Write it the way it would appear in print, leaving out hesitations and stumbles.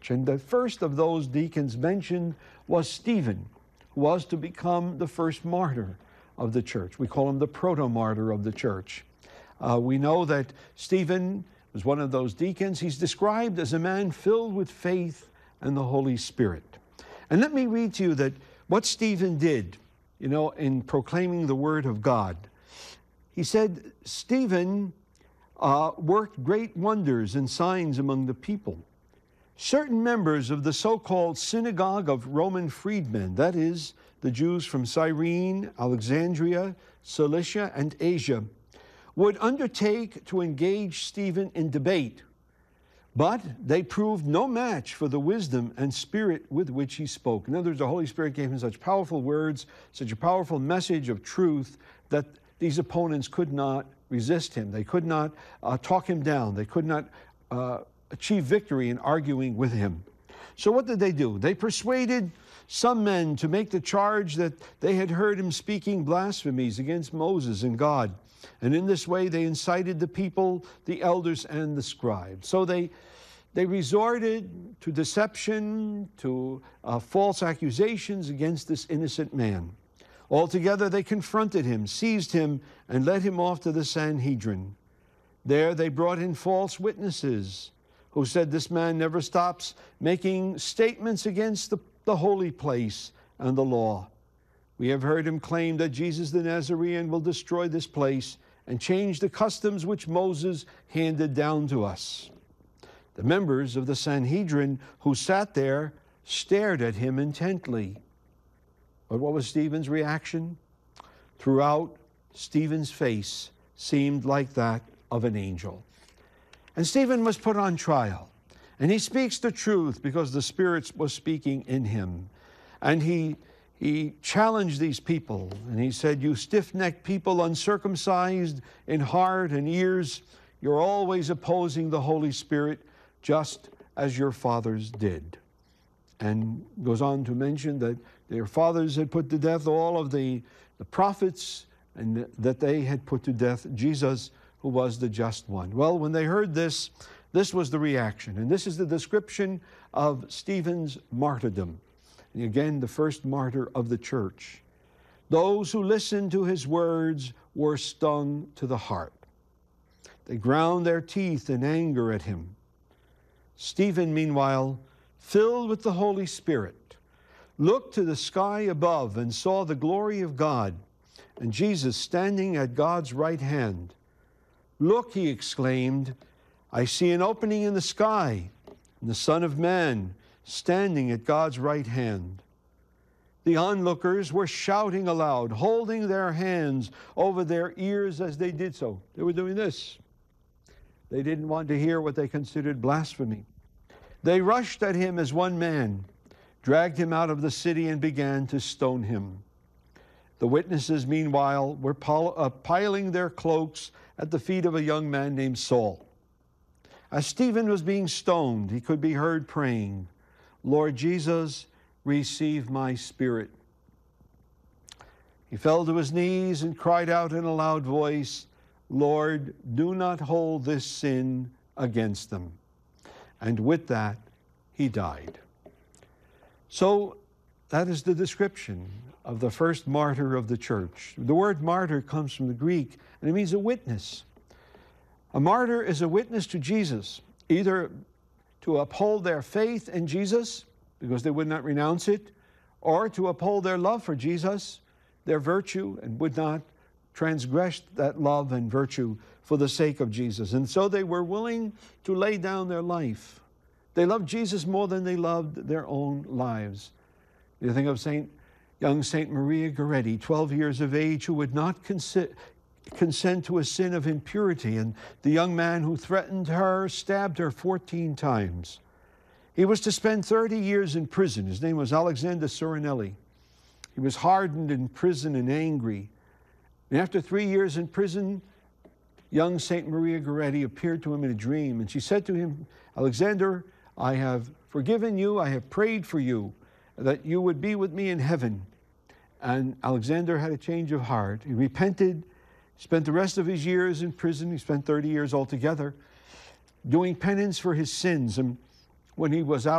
church. And the first of those deacons mentioned was Stephen, who was to become the first martyr of the church. We call him the proto-martyr of the church. We know that Stephen was one of those deacons. He's described as a man filled with faith and the Holy Spirit. And let me read to you that what Stephen did, in proclaiming the word of God. He said, Stephen worked great wonders and signs among the people. Certain members of the so-called synagogue of Roman freedmen, that is, the Jews from Cyrene, Alexandria, Cilicia, and Asia, would undertake to engage Stephen in debate, but they proved no match for the wisdom and spirit with which he spoke. In other words, the Holy Spirit gave him such powerful words, such a powerful message of truth, that these opponents could not resist him. They could not talk him down. They could not achieve victory in arguing with him. So what did they do? They persuaded some men to make the charge that they had heard him speaking blasphemies against Moses and God. And in this way, they incited the people, the elders, and the scribes. So they resorted to deception, to false accusations against this innocent man. Altogether, they confronted him, seized him, and led him off to the Sanhedrin. There they brought in false witnesses who said this man never stops making statements against the holy place and the law. We have heard him claim that Jesus the Nazarene will destroy this place and change the customs which Moses handed down to us. The members of the Sanhedrin who sat there stared at him intently. But what was Stephen's reaction? Throughout, Stephen's face seemed like that of an angel. And Stephen was put on trial. And he speaks the truth because the Spirit was speaking in him. And he challenged these people, and he said, you stiff-necked people, uncircumcised in heart and ears, you're always opposing the Holy Spirit, just as your fathers did. And goes on to mention that their fathers had put to death all of the prophets, and that they had put to death Jesus, who was the just one. Well, when they heard this, this was the reaction. And this is the description of Stephen's martyrdom. And again, the first martyr of the church. Those who listened to his words were stung to the heart. They ground their teeth in anger at him. Stephen, meanwhile, filled with the Holy Spirit, looked to the sky above and saw the glory of God and Jesus standing at God's right hand. Look, he exclaimed, I see an opening in the sky and the Son of Man standing at God's right hand. The onlookers were shouting aloud, holding their hands over their ears as they did so. They were doing this. They didn't want to hear what they considered blasphemy. They rushed at him as one man, dragged him out of the city, and began to stone him. The witnesses, meanwhile, were piling their cloaks at the feet of a young man named Saul. As Stephen was being stoned, he could be heard praying, Lord Jesus, receive my spirit. He fell to his knees and cried out in a loud voice, Lord, do not hold this sin against them. And with that, he died. So that is the description of the first martyr of the church. The word martyr comes from the Greek, and it means a witness. A martyr is a witness to Jesus, either to uphold their faith in Jesus, because they would not renounce it, or to uphold their love for Jesus, their virtue, and would not transgress that love and virtue for the sake of Jesus. And so they were willing to lay down their life. They loved Jesus more than they loved their own lives. You think of young Saint Maria Goretti, 12 years of age, who would not consent to a sin of impurity, and the young man who threatened her stabbed her 14 times. He was to spend 30 years in prison. His name was Alexander Sorinelli. He was hardened in prison and angry. And after 3 years in prison, young Saint Maria Goretti appeared to him in a dream, and she said to him, Alexander, I have forgiven you, I have prayed for you, that you would be with me in heaven. And Alexander had a change of heart. He repented, spent the rest of his years in prison. He spent 30 years altogether doing penance for his sins. And when he was out,